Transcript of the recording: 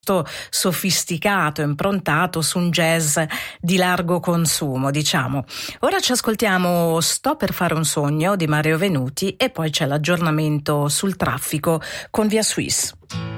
sofisticato, improntato su un jazz di largo consumo, diciamo. Ora ci ascoltiamo Sto per fare un sogno di Mario Venuti e poi c'è l'aggiornamento sul traffico con Via Suisse.